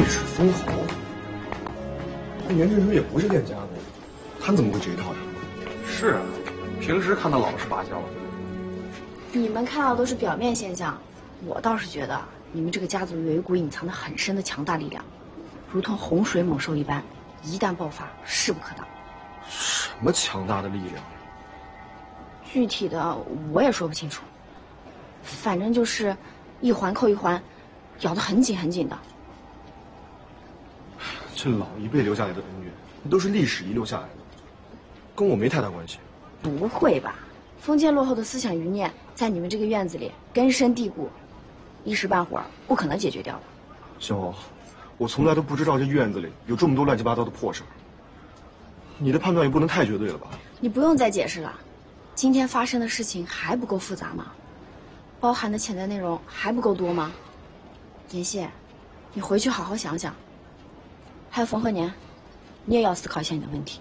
齿封喉。那严振生也不是练家的，他怎么会这一套呀？ 是啊，平时看他老实巴交的。 你们看到都是表面现象，我倒是觉得你们这个家族有一股隐藏的很深的强大力量，如同洪水猛兽一般，一旦爆发，势不可挡。 什么强大的力量？ 具体的我也说不清楚，反正就是一环扣一环，咬得很紧很紧的。 这老一辈留下来的恩怨，都是历史遗留下来的，跟我没太大关系。 不会吧？封建落后的思想余念在你们这个院子里根深蒂固，一时半会儿不可能解决掉的。 小欧，我从来都不知道这院子里有这么多乱七八糟的破事儿。你的判断也不能太绝对了吧？ 你不用再解释了，今天发生的事情还不够复杂吗？包含的潜在内容还不够多吗？严谢，你回去好好想想。还有冯鹤年，你也要思考一下你的问题。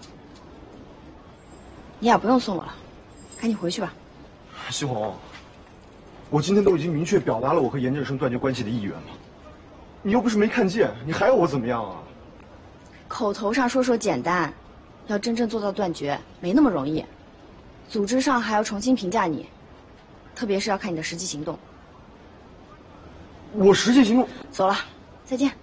你俩不用送我了，赶紧回去吧。 西红，我今天都已经明确表达了我和严振生断绝关系的意愿了，你又不是没看见，你还要我怎么样啊？ 口头上说说简单，要真正做到断绝没那么容易，组织上还要重新评价你，特别是要看你的实际行动。 我实际行动。 走了，再见。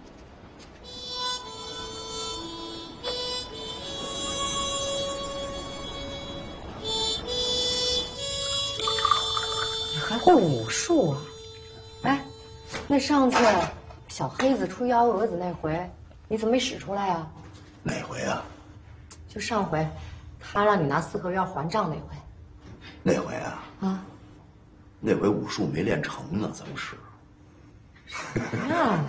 还会武术啊？哎，那上次小黑子出幺蛾子那回，你怎么没使出来啊？ 哪回啊？ 就上回，他让你拿四合院还账那回。 那回啊？ 啊？ 那回武术没练成呢，怎么使？ 啊？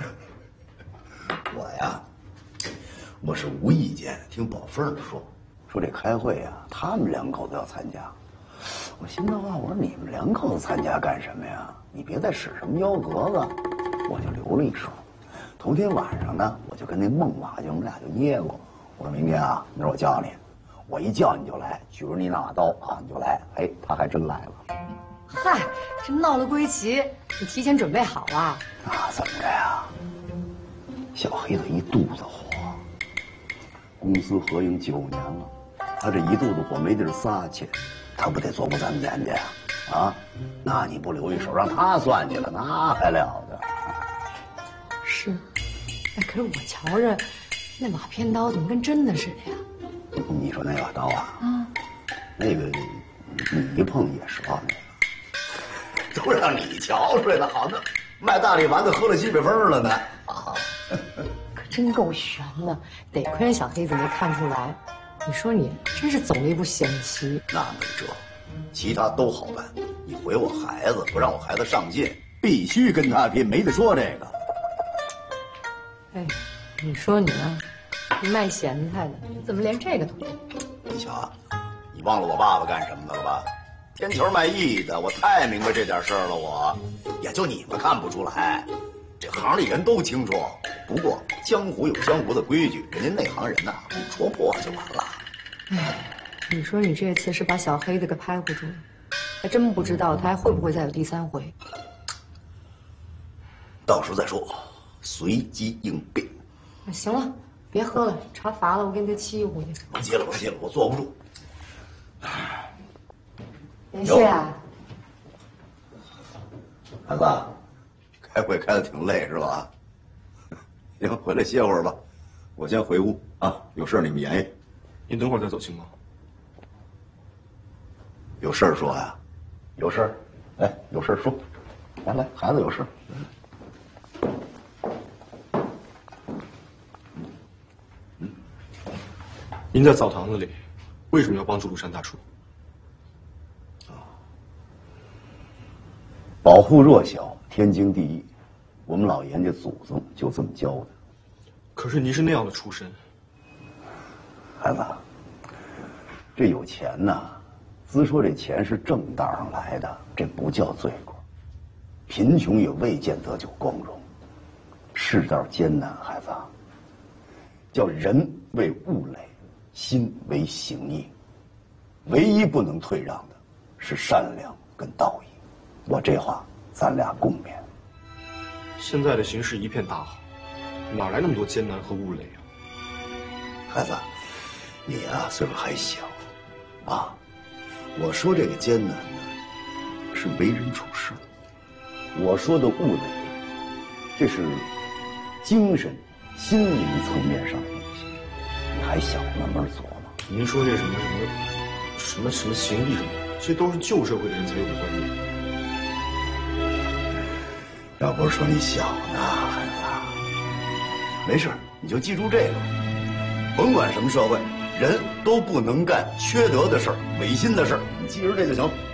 我是无意间听宝凤说这开会啊，他们两口子要参加。我心道啊，我说你们两口子参加干什么呀？你别再使什么幺蛾子，我就留了一手。头天晚上呢，我就跟那孟马就我们俩就捏过。我说明天啊，明儿我叫你，我一叫你就来，举着你那把刀啊你就来。哎，他还真来了。 嗨，这闹了归齐，你提前准备好了？ 那怎么着呀？小黑子一肚子火，公司合营9年了，他这一肚子火没地儿撒去。他不得做过咱们眼睛啊？那你不留一手让他算计了，那还了得？ 是，哎，可是我瞧着那马片刀怎么跟真的似的呀？ 你说那把刀啊？那个你一碰也折那个，都让你瞧出来了，好的，卖大力丸子喝了西北风了呢。啊， 可真够悬的，得亏人小黑子没看出来。你说你真是走了一步险棋。 那没辙，其他都好办，你毁我孩子，不让我孩子上进，必须跟他拼，没得说这个。 哎，你说你啊，你卖咸菜的，怎么连这个都懂？ 你瞧啊，你忘了我爸爸干什么的了吧？天桥卖艺的，我太明白这点事儿了。我也就你们看不出来，这行里人都清楚。不过江湖有江湖的规矩，人家内行人呐，戳破就完了。 哎，你说你这次是把小黑子给拍糊住了，还真不知道他还会不会再有第3回。 到时候再说，随机应变。 行了，别喝了，茶罚了，我给你再沏一壶去。 甭接了，甭接了，我坐不住。 连谢啊， 孩子，开会开得挺累是吧？行，回来歇会儿吧，我先回屋啊，有事你们研议。 你等会儿再走行吗？ 有事儿说呀，有事儿，哎，有事儿说，来来，孩子有事儿。 您在澡堂子里，为什么要帮助庐山大厨？ 保护弱小，天经地义，我们老严家祖宗就这么教的。 可是您是那样的出身， 孩子，这有钱呐，自说这钱是正道上来的，这不叫罪过。贫穷也未见得就光荣，世道艰难，孩子，叫人为物累，心为形役，唯一不能退让的是善良跟道义。我这话咱俩共勉。 现在的形势一片大好， 哪来那么多艰难和误累啊？ 孩子，你呀岁数还小，啊，我说这个艰难呢，是为人处事；我说的误累，这是精神、心灵层面上的东西。你还小，慢慢琢磨。 您说这什么行义什么的，这都是旧社会的人才有的观念。 要不是说你小呢，孩子，没事，你就记住这个，甭管什么社会，人都不能干缺德的事儿、违心的事儿，你记住这就行。